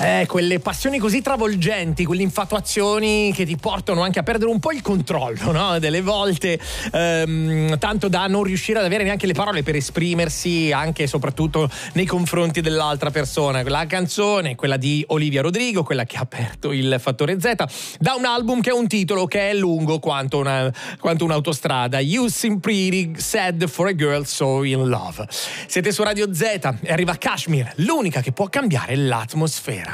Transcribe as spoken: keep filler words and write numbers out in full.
Eh, quelle passioni così travolgenti, quelle infatuazioni che ti portano anche a perdere un po' il controllo, no? Delle volte, ehm, tanto da non riuscire ad avere neanche le parole per esprimersi, anche e soprattutto nei confronti dell'altra persona. La canzone, quella di Olivia Rodrigo, quella che ha aperto il Fattore Z, da un album che ha un titolo che è lungo quanto, una, quanto un'autostrada. You Seem Pretty Sad for a Girl So in Love. Siete su Radio Z e arriva Kashmir, l'unica che può cambiare l'atmosfera.